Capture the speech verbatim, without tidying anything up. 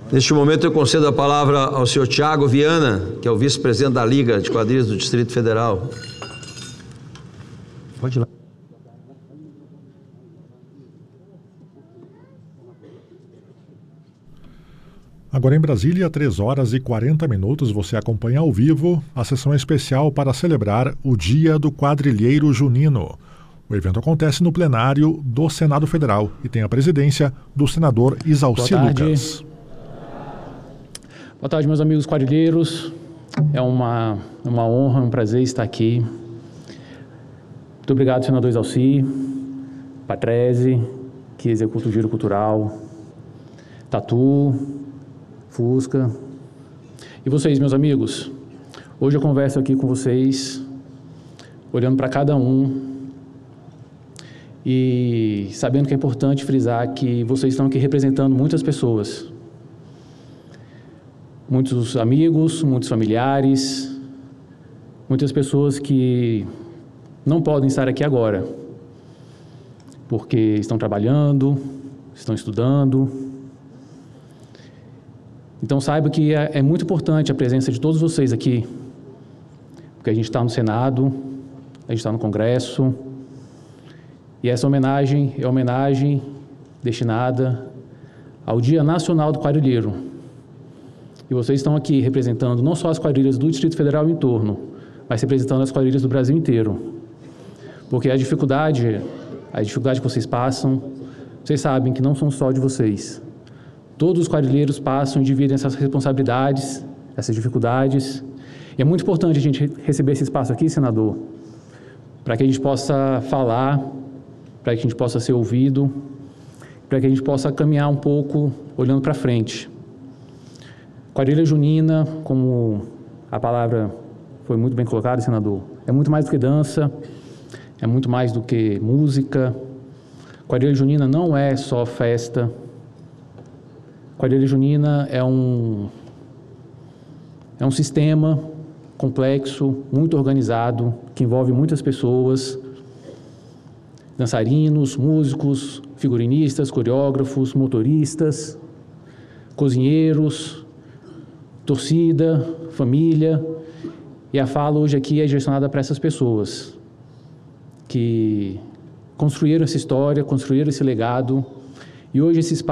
Neste momento eu concedo a palavra ao senhor Tiago Viana, que é o vice-presidente da Liga de Quadrilhas do Distrito Federal. Pode ir lá. Agora em Brasília, três horas e quarenta minutos, você acompanha ao vivo a sessão especial para celebrar o Dia do Quadrilheiro Junino. O evento acontece no plenário do Senado Federal e tem a presidência do senador Isalci Lucas. Boa tarde, meus amigos quadrilheiros. É uma, uma honra, um prazer estar aqui. Muito obrigado, senador Isalci, Patrese, que executa o Giro Cultural, Tatu, Fusca. E vocês, meus amigos, hoje eu converso aqui com vocês, olhando para cada um e sabendo que é importante frisar que vocês estão aqui representando muitas pessoas. Muitos amigos, muitos familiares, muitas pessoas que não podem estar aqui agora, porque estão trabalhando, estão estudando. Então saiba que é, é muito importante a presença de todos vocês aqui, porque a gente está no Senado, a gente está no Congresso, e essa homenagem é homenagem destinada ao Dia Nacional do Quadrilheiro. E vocês estão aqui representando não só as quadrilhas do Distrito Federal e em torno, mas representando as quadrilhas do Brasil inteiro. Porque a dificuldade, a dificuldade que vocês passam, vocês sabem que não são só de vocês. Todos os quadrilheiros passam e dividem essas responsabilidades, essas dificuldades. E é muito importante a gente receber esse espaço aqui, senador, para que a gente possa falar, para que a gente possa ser ouvido, para que a gente possa caminhar um pouco olhando para frente. Quadrilha junina, como a palavra foi muito bem colocada, senador, é muito mais do que dança, é muito mais do que música. Quadrilha junina não é só festa. Quadrilha junina é um, é um sistema complexo, muito organizado, que envolve muitas pessoas, dançarinos, músicos, figurinistas, coreógrafos, motoristas, cozinheiros, torcida, família, e a fala hoje aqui é direcionada para essas pessoas que construíram essa história, construíram esse legado, e hoje esse espaço